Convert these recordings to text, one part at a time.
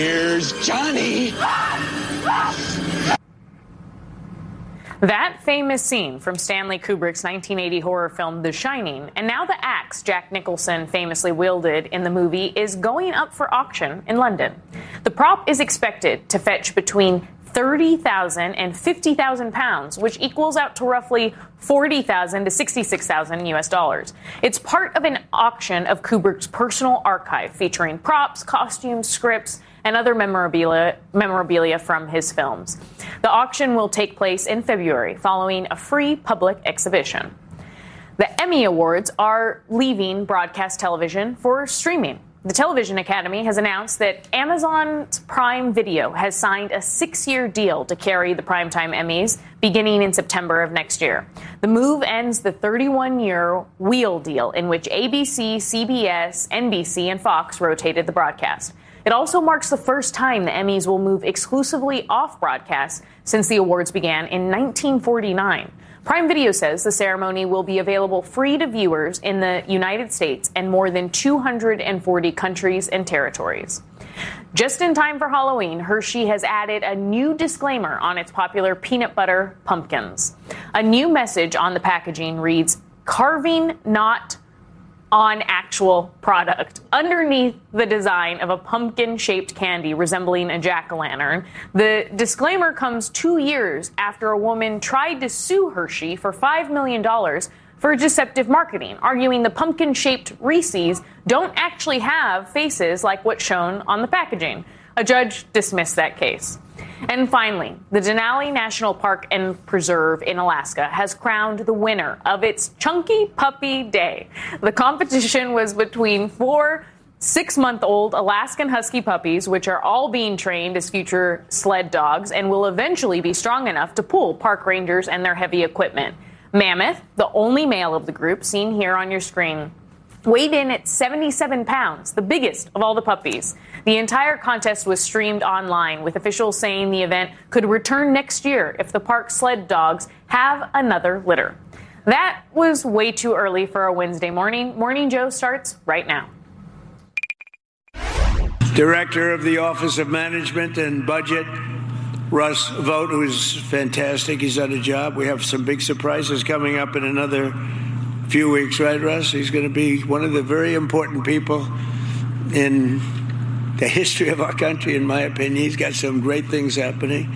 Here's Johnny. That famous scene from Stanley Kubrick's 1980 horror film The Shining, and now the axe Jack Nicholson famously wielded in the movie, is going up for auction in London. The prop is expected to fetch between 30,000 and 50,000 pounds, which equals out to roughly 40,000 to 66,000 US dollars. It's part of an auction of Kubrick's personal archive featuring props, costumes, scripts, and other memorabilia from his films. The auction will take place in February following a free public exhibition. The Emmy Awards are leaving broadcast television for streaming. The Television Academy has announced that Amazon's Prime Video has signed a 6-year deal to carry the Primetime Emmys beginning in September of next year. The move ends the 31-year wheel deal in which ABC, CBS, NBC, and Fox rotated the broadcast. It also marks the first time the Emmys will move exclusively off broadcast since the awards began in 1949. Prime Video says the ceremony will be available free to viewers in the United States and more than 240 countries and territories. Just in time for Halloween, Hershey has added a new disclaimer on its popular peanut butter pumpkins. A new message on the packaging reads, "Carving not on actual product." Underneath the design of a pumpkin-shaped candy resembling a jack-o'-lantern, the disclaimer comes 2 years after a woman tried to sue Hershey for $5 million for deceptive marketing, arguing the pumpkin-shaped Reese's don't actually have faces like what's shown on the packaging. A judge dismissed that case. And finally, the Denali National Park and Preserve in Alaska has crowned the winner of its Chunky Puppy Day. The competition was between 4 6-month-old Alaskan Husky puppies, which are all being trained as future sled dogs and will eventually be strong enough to pull park rangers and their heavy equipment. Mammoth, the only male of the group seen here on your screen, weighed in at 77 pounds, the biggest of all the puppies. The entire contest was streamed online, with officials saying the event could return next year if the park sled dogs have another litter. That was way too early for a Wednesday morning. Morning Joe starts right now. Director of the Office of Management and Budget, Russ Vought, who is fantastic. He's done a job. We have some big surprises coming up in another few weeks, right, Russ? He's going to be one of the very important people in the history of our country, in my opinion. He's got some great things happening.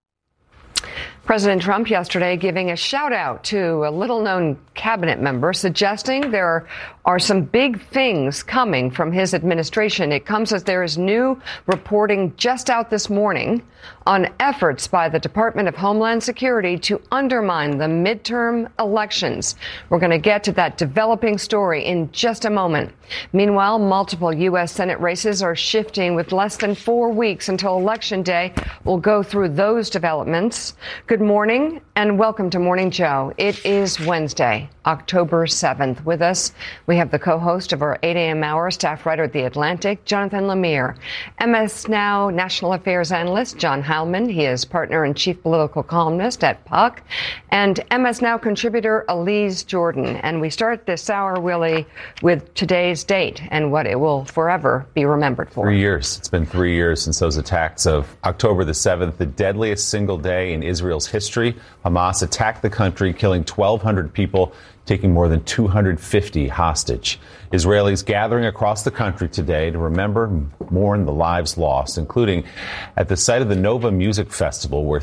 President Trump yesterday giving a shout out to a little-known cabinet member, suggesting there are some big things coming from his administration. It comes as there is new reporting just out this morning on efforts by the Department of Homeland Security to undermine the midterm elections. We're going to get to that developing story in just a moment. Meanwhile, multiple U.S. Senate races are shifting with less than 4 weeks until Election Day. We'll go through those developments. Good morning and welcome to Morning Joe. It is Wednesday, October 7th. With us, we have the co-host of our 8 a.m. hour, staff writer at The Atlantic, Jonathan Lemire, MS Now national affairs analyst, John Heilman. He is partner and chief political columnist at Puck, and MS Now contributor Elise Jordan. And we start this hour, Willie, with today's date and what it will forever be remembered for. 3 years. It's been 3 years since those attacks of October the 7th, the deadliest single day in Israel's history. Hamas attacked the country, killing 1,200 people, taking more than 250 hostage. Israelis gathering across the country today to remember and mourn the lives lost, including at the site of the Nova Music Festival, where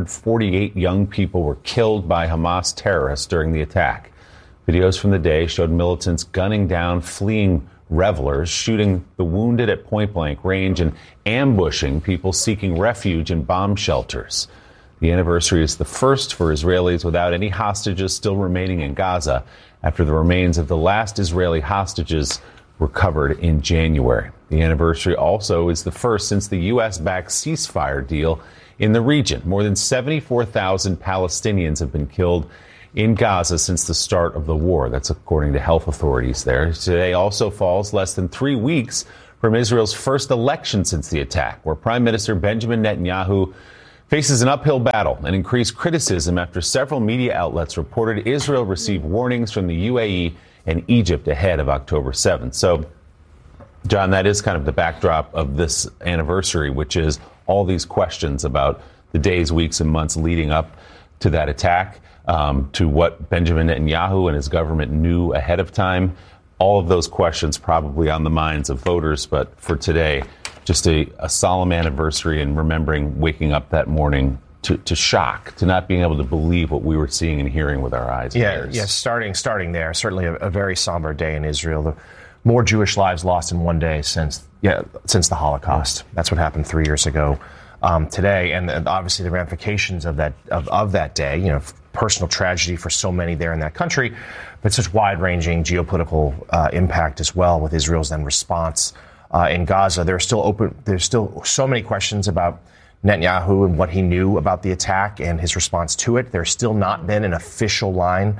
348 young people were killed by Hamas terrorists during the attack. Videos from the day showed militants gunning down fleeing revelers, shooting the wounded at point-blank range, and ambushing people seeking refuge in bomb shelters. The anniversary is the first for Israelis without any hostages still remaining in Gaza after the remains of the last Israeli hostages were recovered in January. The anniversary also is the first since the U.S.-backed ceasefire deal in the region. More than 74,000 Palestinians have been killed in Gaza since the start of the war. That's according to health authorities there. Today also falls less than 3 weeks from Israel's first election since the attack, where Prime Minister Benjamin Netanyahu faces an uphill battle and increased criticism after several media outlets reported Israel received warnings from the UAE and Egypt ahead of October 7th. So John, that is kind of the backdrop of this anniversary, which is all these questions about the days, weeks, and months leading up to that attack, to what Benjamin Netanyahu and his government knew ahead of time. All of those questions probably on the minds of voters, but for today, just a solemn anniversary and remembering waking up that morning to shock, to not being able to believe what we were seeing and hearing with our eyes and ears. Yeah, starting there, certainly a very somber day in Israel. More Jewish lives lost in one day since the Holocaust. That's what happened 3 years ago today, and obviously the ramifications of that day. Personal tragedy for so many there in that country, but such wide-ranging geopolitical impact as well with Israel's then response in Gaza. There's still so many questions about Netanyahu and what he knew about the attack and his response to it. There's still not been an official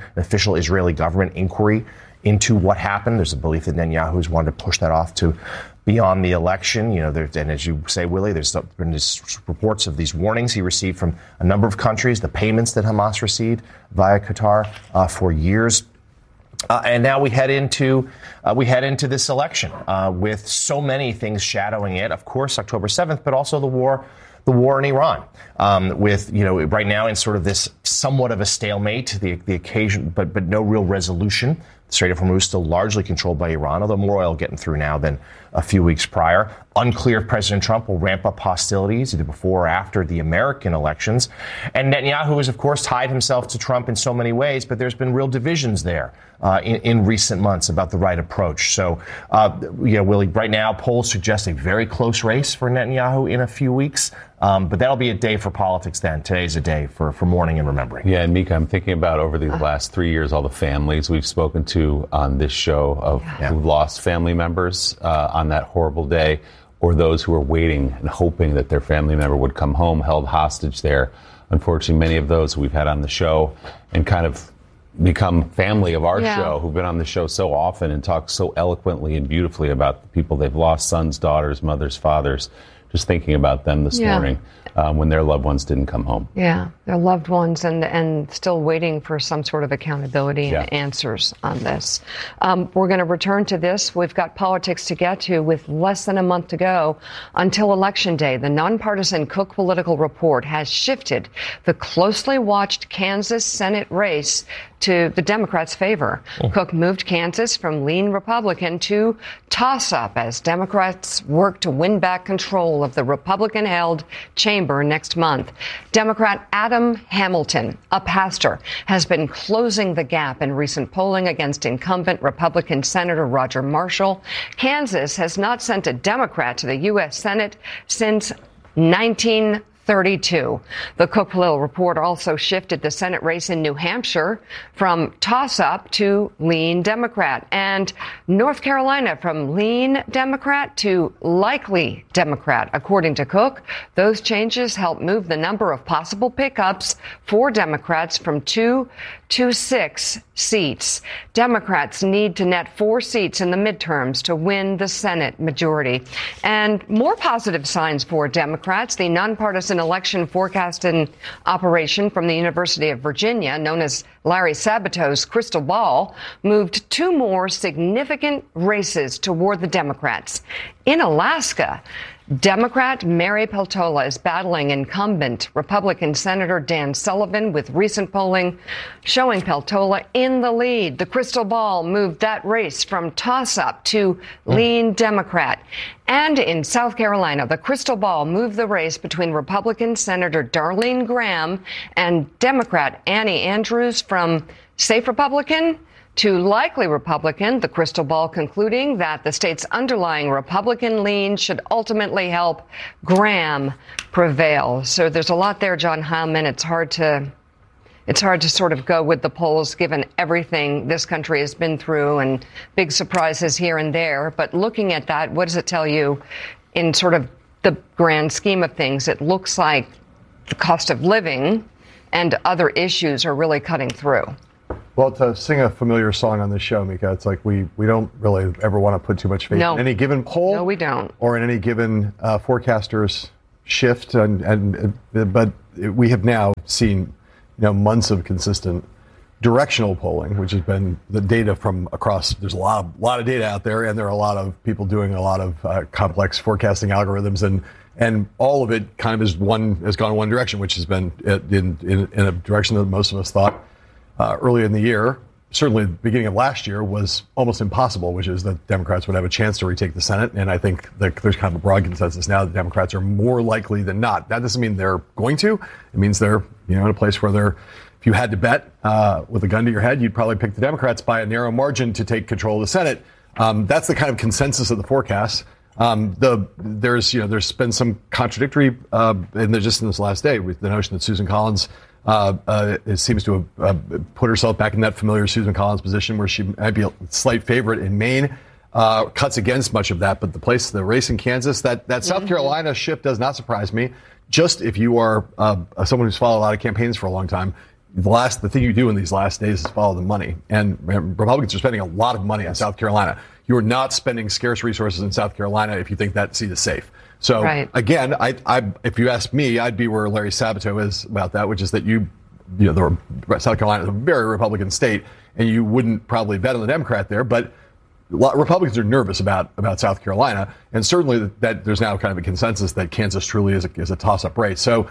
Israeli government inquiry into what happened. There's a belief that Netanyahu's wanted to push that off to beyond the election. And as you say, Willie, there's been reports of these warnings he received from a number of countries, the payments that Hamas received via Qatar for years. And now we head into this election with so many things shadowing it. Of course, October 7th, but also the war in Iran, with right now in sort of this somewhat of a stalemate, the occasion, but no real resolution. The Strait of Hormuz is still largely controlled by Iran, although more oil getting through now than a few weeks prior. Unclear if President Trump will ramp up hostilities either before or after the American elections. And Netanyahu has, of course, tied himself to Trump in so many ways, but there's been real divisions there in recent months about the right approach. So, Willie, right now, polls suggest a very close race for Netanyahu in a few weeks. But that'll be a day for politics then. Today's a day for mourning and remembering. Yeah, and Mika, I'm thinking about over these last 3 years, all the families we've spoken to on this show who lost family members on that horrible day, or those who were waiting and hoping that their family member would come home, held hostage there. Unfortunately, many of those we've had on the show and kind of become family of our show, who've been on the show so often and talk so eloquently and beautifully about the people they've lost, sons, daughters, mothers, fathers. Just thinking about them this morning when their loved ones didn't come home. Yeah, their loved ones and still waiting for some sort of accountability and answers on this. We're going to return to this. We've got politics to get to with less than a month to go until Election Day. The nonpartisan Cook Political Report has shifted the closely watched Kansas Senate race to the Democrats' favor. Cook moved Kansas from lean Republican to toss-up as Democrats work to win back control of the Republican-held chamber next month. Democrat Adam Hamilton, a pastor, has been closing the gap in recent polling against incumbent Republican Senator Roger Marshall. Kansas has not sent a Democrat to the U.S. Senate since 1932. The Cook Political Report also shifted the Senate race in New Hampshire from toss-up to lean Democrat, and North Carolina from lean Democrat to likely Democrat. According to Cook, those changes help move the number of possible pickups for Democrats from 2 to 6 seats. Democrats need to net 4 seats in the midterms to win the Senate majority. And more positive signs for Democrats. The nonpartisan election forecasting operation from the University of Virginia, known as Larry Sabato's Crystal Ball, moved 2 more significant races toward the Democrats. In Alaska, Democrat Mary Peltola is battling incumbent Republican Senator Dan Sullivan, with recent polling showing Peltola in the lead. The Crystal Ball moved that race from toss-up to lean Democrat. And in South Carolina, the Crystal Ball moved the race between Republican Senator Darlene Graham and Democrat Annie Andrews from safe Republican to likely Republican, the Crystal Ball concluding that the state's underlying Republican lean should ultimately help Graham prevail. So there's a lot there, John Heilman. It's hard to sort of go with the polls given everything this country has been through and big surprises here and there. But looking at that, what does it tell you in sort of the grand scheme of things? It looks like the cost of living and other issues are really cutting through. Well, to sing a familiar song on this show, Mika, it's like we don't really ever want to put too much faith in any given poll. No, we don't. Or in any given forecaster's shift. But we have now seen months of consistent directional polling, which has been the data from across. There's a lot of data out there, and there are a lot of people doing a lot of complex forecasting algorithms, and all of it kind of has gone one direction, which has been in a direction that most of us thought early in the year. Certainly, the beginning of last year was almost impossible, which is that Democrats would have a chance to retake the Senate. And I think that there's kind of a broad consensus now that Democrats are more likely than not. That doesn't mean they're going to. It means they're, in a place where if you had to bet with a gun to your head, you'd probably pick the Democrats by a narrow margin to take control of the Senate. That's the kind of consensus of the forecasts. There's been some contradictory, and just in this last day, with the notion that Susan Collins it seems to have put herself back in that familiar Susan Collins position where she might be a slight favorite in Maine. Cuts against much of that, but the race in Kansas, that South Carolina shift does not surprise me. Just if you are someone who's followed a lot of campaigns for a long time, the thing you do in these last days is follow the money. And Republicans are spending a lot of money in South Carolina. You are not spending scarce resources in South Carolina if you think that seat is safe. So again, if you ask me, I'd be where Larry Sabato is about that, which is that South Carolina is a very Republican state, and you wouldn't probably bet on the Democrat there, but Republicans are nervous about South Carolina, and certainly that there's now kind of a consensus that Kansas truly is a toss-up race. So,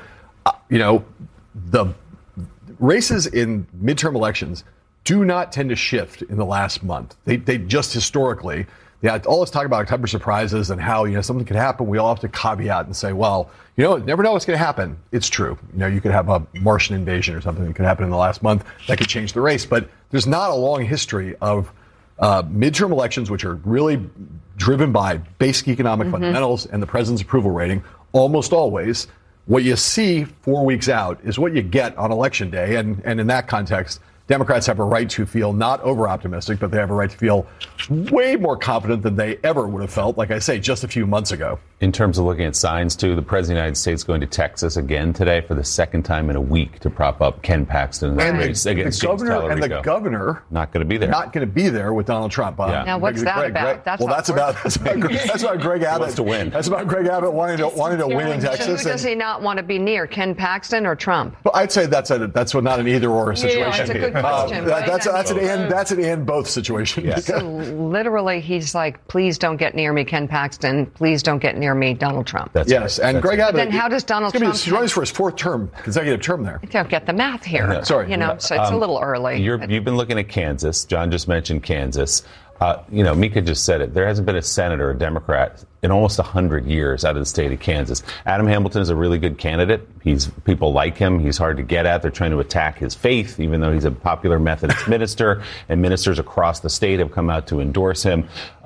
the races in midterm elections do not tend to shift in the last month. They just historically. All this talk about October surprises and how, something could happen. We all have to caveat and say, well, never know what's going to happen. It's true. You could have a Martian invasion or something that could happen in the last month that could change the race. But there's not a long history of midterm elections, which are really driven by basic economic fundamentals and the president's approval rating. Almost always, what you see 4 weeks out is what you get on election day. And in that context, Democrats have a right to feel not over-optimistic, but they have a right to feel way more confident than they ever would have felt, like I say, just a few months ago. In terms of looking at signs, too, the President of the United States going to Texas again today for the second time in a week to prop up Ken Paxton in the race against James Talerico. The governor not going to be there. Not going to be there with Donald Trump. Now, what's that about? That's about Greg Abbott. Wants to win. That's about Greg Abbott wanting to win in Texas. Who does he not want to be near, Ken Paxton or Trump? Well, I'd say that's not an either-or situation. Yeah, that's a good question. That's an and-both situation. Yes. So literally, he's like, please don't get near me, Ken Paxton. Please don't get near me, Donald Trump. Greg Abbott. Then how does Donald Trump? He's running for his fourth consecutive term there. I don't get the math here. Sorry. So it's a little early. You've been looking at Kansas. John just mentioned Kansas. Mika just said it. There hasn't been a senator, a Democrat, in almost 100 years out of the state of Kansas. Adam Hamilton is a really good candidate. People like him. He's hard to get at. They're trying to attack his faith, even though he's a popular Methodist minister, and ministers across the state have come out to endorse him.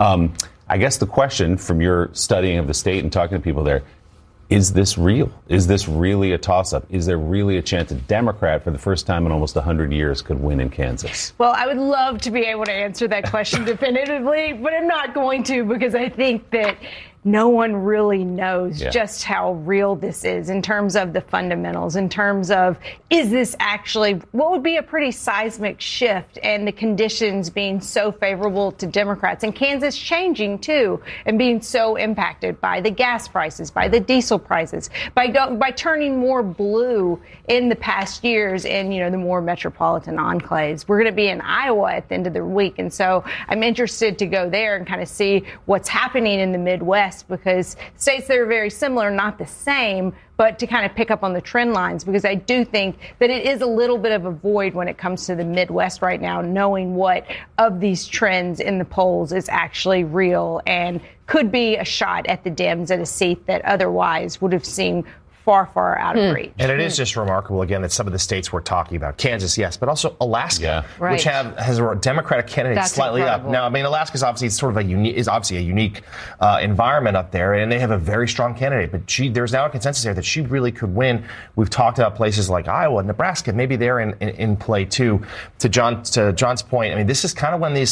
I guess the question from your studying of the state and talking to people there, is this real? Is this really a toss-up? Is there really a chance a Democrat, for the first time in almost 100 years, could win in Kansas? Well, I would love to be able to answer that question definitively, but I'm not going to, because I think that no one really knows just how real this is in terms of the fundamentals, in terms of, is this actually what would be a pretty seismic shift, and the conditions being so favorable to Democrats, and Kansas changing too, and being so impacted by the gas prices, by the diesel prices, by turning more blue in the past years in, the more metropolitan enclaves. We're going to be in Iowa at the end of the week. And so I'm interested to go there and kind of see what's happening in the Midwest, because states that are very similar, not the same, but to kind of pick up on the trend lines, because I do think that it is a little bit of a void when it comes to the Midwest right now, knowing what of these trends in the polls is actually real and could be a shot at the Dems at a seat that otherwise would have seemed far, far out of reach. And it is just remarkable, again, that some of the states we're talking about, Kansas, yes, but also Alaska, which has a Democratic candidate slightly up. Now, Alaska is obviously a unique environment up there, and they have a very strong candidate. But there's now a consensus there that she really could win. We've talked about places like Iowa, Nebraska, maybe they're in play too. To John's point, this is kind of when these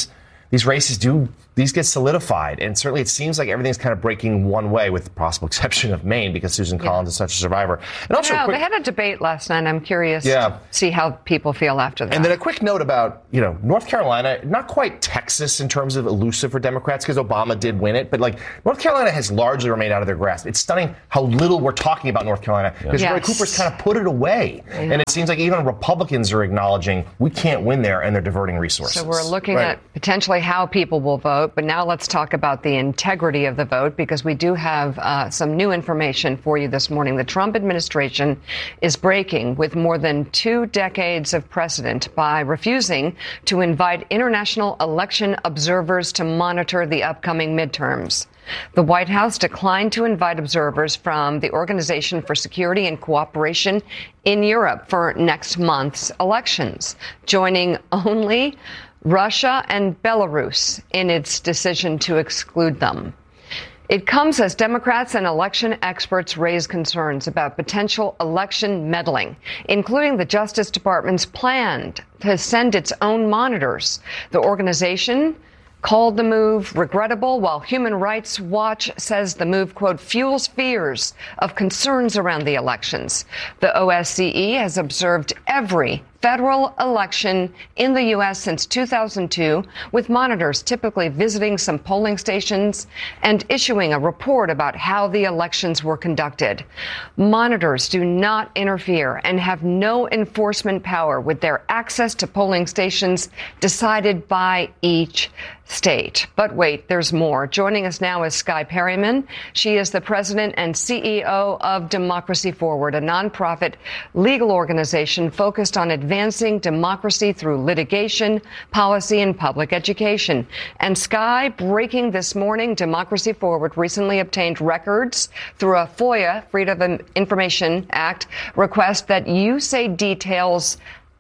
these races these get solidified. And certainly it seems like everything's kind of breaking one way, with the possible exception of Maine, because Susan Collins is such a survivor. And also, they had a debate last night. I'm curious to see how people feel after that. And then a quick note about, North Carolina, not quite Texas in terms of elusive for Democrats, because Obama did win it, but North Carolina has largely remained out of their grasp. It's stunning how little we're talking about North Carolina, because Roy Cooper's kind of put it away. Yeah. And it seems like even Republicans are acknowledging we can't win there, and they're diverting resources. So we're looking at potentially how people will vote, but now let's talk about the integrity of the vote, because we do have some new information for you this morning. The Trump administration is breaking with more than 2 decades of precedent by refusing to invite international election observers to monitor the upcoming midterms. The White House declined to invite observers from the Organization for Security and Cooperation in Europe for next month's elections, joining only Russia and Belarus in its decision to exclude them. It comes as Democrats and election experts raise concerns about potential election meddling, including the Justice Department's plan to send its own monitors. The organization called the move regrettable, while Human Rights Watch says the move, quote, fuels fears of concerns around the elections. The OSCE has observed every federal election in the U.S. since 2002, with monitors typically visiting some polling stations and issuing a report about how the elections were conducted. Monitors do not interfere and have no enforcement power, with their access to polling stations decided by each state. But wait, there's more. Joining us now is Skye Perryman. She is the president and CEO of Democracy Forward, a nonprofit legal organization focused on advancing democracy through litigation, policy, and public education. And Skye, breaking this morning, Democracy Forward recently obtained records through a FOIA, Freedom of Information Act, request that you say details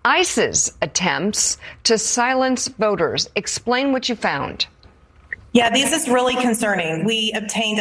ICE's attempts to silence voters. Explain what you found. Yeah, this is really concerning. We obtained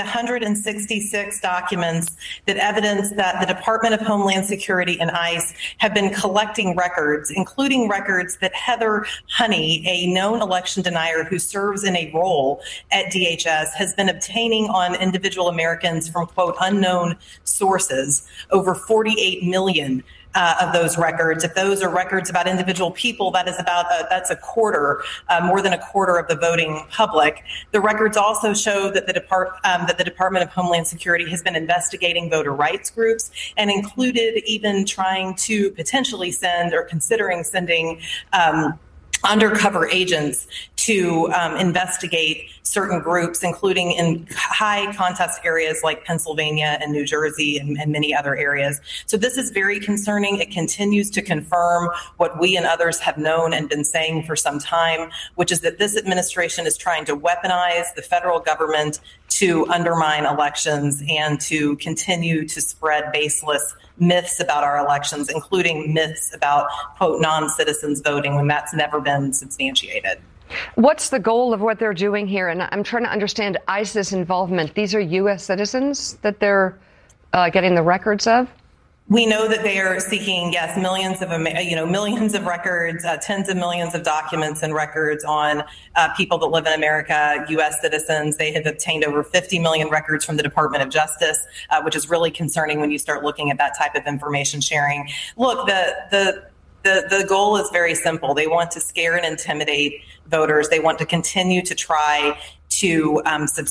166 documents that evidence that the Department of Homeland Security and ICE have been collecting records, including records that Heather Honey, a known election denier who serves in a role at DHS, has been obtaining on individual Americans from, quote, unknown sources, over 48 million of those records. If those are records about individual people, that is that's a quarter, more than a quarter of the voting public. The records also show that the Department of Homeland Security has been investigating voter rights groups, and included even trying to potentially send or considering sending undercover agents to investigate certain groups, including in high contest areas like Pennsylvania and New Jersey and many other areas. So this is very concerning. It continues to confirm what we and others have known and been saying for some time, which is that this administration is trying to weaponize the federal government to undermine elections and to continue to spread baseless myths about our elections, including myths about, quote, non-citizens voting, when that's never been substantiated. What's the goal of what they're doing here? And I'm trying to understand ICE's involvement. These are U.S. citizens that they're getting the records of? We know that they are seeking, yes, millions of records, tens of millions of documents and records on people that live in America, U.S. citizens. They have obtained over 50 million records from the Department of Justice, which is really concerning when you start looking at that type of information sharing. Look, the goal is very simple. They want to scare and intimidate voters. They want to continue to try to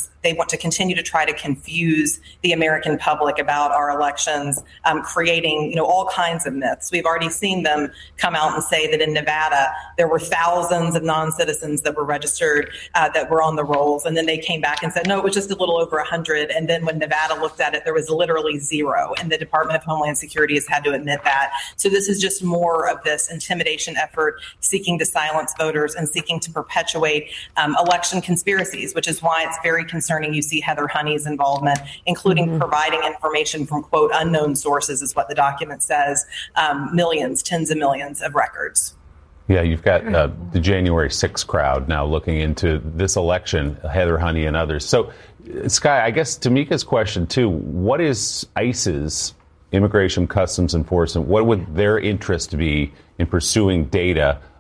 confuse the American public about our elections, creating, all kinds of myths. We've already seen them come out and say that in Nevada, there were thousands of non-citizens that were registered, that were on the rolls. And then they came back and said, no, it was just a little over 100. And then when Nevada looked at it, there was literally zero. And the Department of Homeland Security has had to admit that. So this is just more of this intimidation effort, seeking to silence voters and seeking to perpetuate election conspiracies, which is why it's very concerning you see Heather Honey's involvement, including providing information from, quote, unknown sources, is what the document says, millions, tens of millions of records. Yeah, you've got the January 6th crowd now looking into this election, Heather Honey and others. So, Skye, I guess Tamika's question, too, what is ICE's, Immigration Customs Enforcement, what would their interest be in pursuing data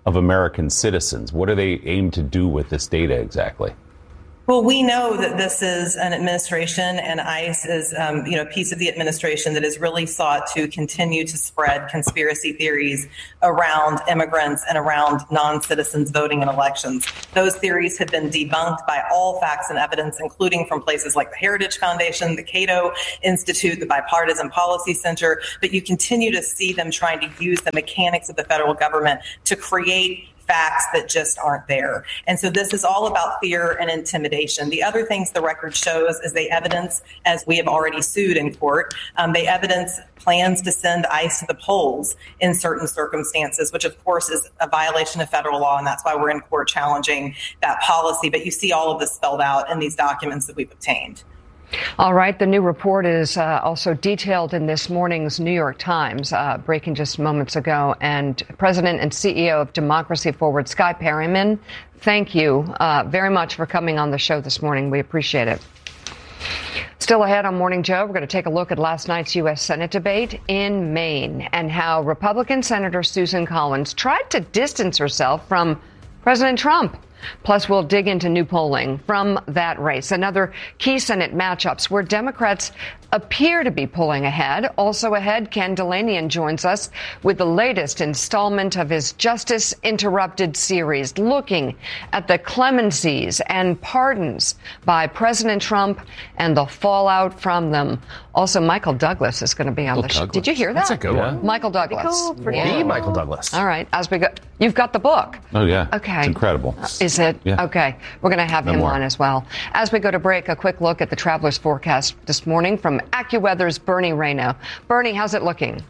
of American citizens. What do they aim to do with this data exactly? Well, we know that this is an administration, and ICE is, a piece of the administration that has really sought to continue to spread conspiracy theories around immigrants and around non-citizens voting in elections. Those theories have been debunked by all facts and evidence, including from places like the Heritage Foundation, the Cato Institute, the Bipartisan Policy Center. But you continue to see them trying to use the mechanics of the federal government to create facts that just aren't there. And so this is all about fear and intimidation. The other things the record shows is they evidence, as we have already sued in court, they evidence plans to send ICE to the polls in certain circumstances, which of course is a violation of federal law, and that's why we're in court challenging that policy. But you see all of this spelled out in these documents that we've obtained. All right. The new report is also detailed in this morning's New York Times, breaking just moments ago. And President and CEO of Democracy Forward, Skye Perryman, thank you very much for coming on the show this morning. We appreciate it. Still ahead on Morning Joe, we're going to take a look at last night's U.S. Senate debate in Maine and how Republican Senator Susan Collins tried to distance herself from President Trump. Plus, we'll dig into new polling from that race and other key Senate matchups where Democrats appear to be pulling ahead. Also ahead, Ken Dilanian joins us with the latest installment of his Justice Interrupted series, looking at the clemencies and pardons by President Trump and the fallout from them. Also, Michael Douglas is going to be on the show. Did you hear that? That's a good one. Michael Douglas. The Michael Douglas. All right. As we go, you've got the book. Oh, yeah. Okay. It's incredible. Is it? Yeah. Okay. We're going to have him on as well. As we go to break, a quick look at the traveler's forecast this morning from AccuWeather's Bernie Rayno. Bernie, how's it looking?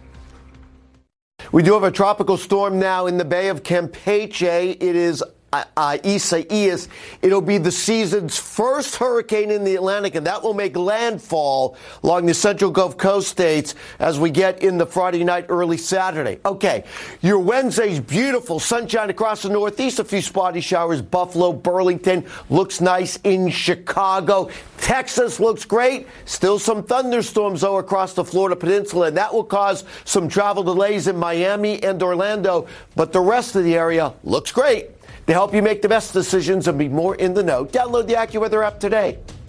We do have a tropical storm now in the Bay of Campeche. It is Isaias. It'll be the season's first hurricane in the Atlantic, and that will make landfall along the central Gulf Coast states as we get in the Friday night, early Saturday. Okay, your Wednesday's beautiful. Sunshine across the Northeast, a few spotty showers. Buffalo, Burlington looks nice in Chicago. Texas looks great. Still some thunderstorms, though, across the Florida Peninsula, and that will cause some travel delays in Miami and Orlando, but the rest of the area looks great. To help you make the best decisions and be more in the know, download the AccuWeather app today.